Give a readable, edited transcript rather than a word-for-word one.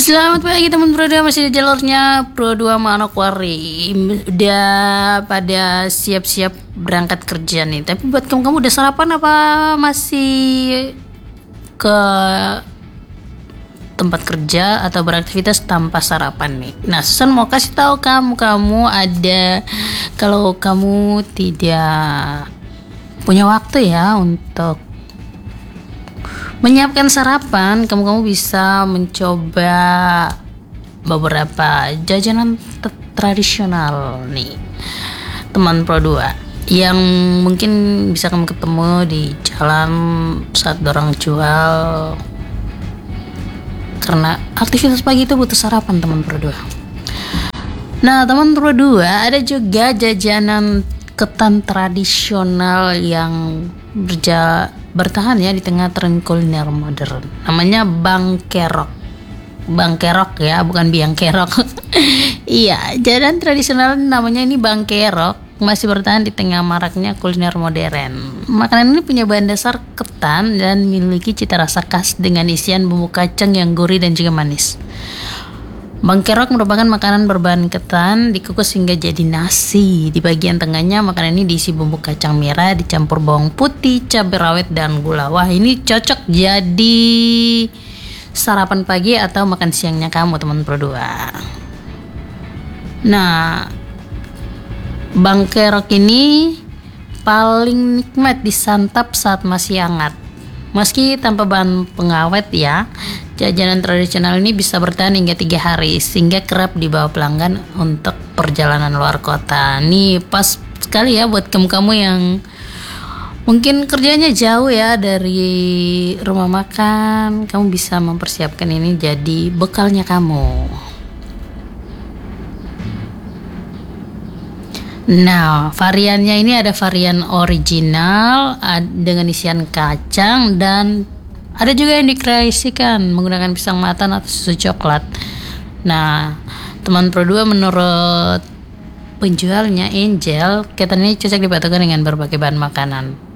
Selamat pagi teman Pro 2, masih di jalurnya Pro 2 Manokwari. Udah pada siap-siap berangkat kerja nih. Tapi buat kamu udah sarapan apa masih ke tempat kerja atau beraktivitas tanpa sarapan nih? Nah, Susan mau kasih tahu kamu ada, kalau kamu tidak punya waktu ya untuk menyiapkan sarapan, kamu bisa mencoba beberapa jajanan tradisional nih teman Pro 2 yang mungkin bisa kamu ketemu di jalan saat orang jual, karena aktivitas pagi itu butuh sarapan teman Pro 2. Nah teman Pro 2, ada juga jajanan ketan tradisional yang bertahan ya di tengah tren kuliner modern. Namanya bangkerok. Bangkerok ya, bukan biang kerok. Iya, jajanan tradisional namanya ini bangkerok, masih bertahan di tengah maraknya kuliner modern. Makanan ini punya bahan dasar ketan dan memiliki cita rasa khas dengan isian bumbu kacang yang gurih dan juga manis. Bangkerok merupakan makanan berbahan ketan dikukus hingga jadi nasi. Di bagian tengahnya makanan ini diisi bumbu kacang merah dicampur bawang putih, cabai rawit dan gula. Wah, ini cocok jadi sarapan pagi atau makan siangnya kamu teman Pro 2. Nah, bangkerok ini paling nikmat disantap saat masih hangat. Meski tanpa bahan pengawet ya, jajanan tradisional ini bisa bertahan hingga 3 hari sehingga kerap dibawa pelanggan untuk perjalanan luar kota. Nih pas sekali ya buat kamu yang mungkin kerjanya jauh ya dari rumah makan, kamu bisa mempersiapkan ini jadi bekalnya kamu. Nah, variannya ini ada varian original dengan isian kacang, dan ada juga yang dikreasikan menggunakan pisang matang atau susu coklat. Nah, teman Pro 2, menurut penjualnya Angel, ketan ini cocok dipadukan dengan berbagai bahan makanan.